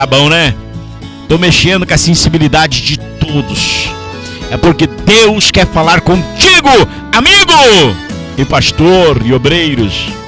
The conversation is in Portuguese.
Tá bom, né? Tô mexendo com a sensibilidade de todos. É porque Deus quer falar contigo, amigo, e pastor, e obreiros.